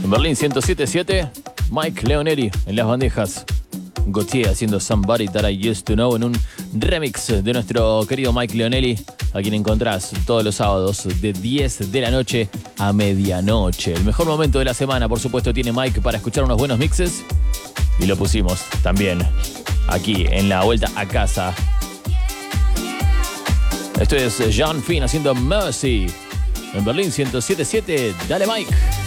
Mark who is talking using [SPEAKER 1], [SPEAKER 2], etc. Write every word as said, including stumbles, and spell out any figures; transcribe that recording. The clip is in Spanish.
[SPEAKER 1] En Berlín ciento siete punto siete, Mike Leonelli en las bandejas. Gautier haciendo Somebody That I Used to Know en un remix de nuestro querido Mike Leonelli, a quien encontrás todos los sábados de diez de la noche a medianoche. El mejor momento de la semana, por supuesto, tiene Mike para escuchar unos buenos mixes. Y lo pusimos también aquí en la vuelta a casa. Esto es John Finn haciendo Mercy en Berlín ciento siete punto siete. Dale, Mike.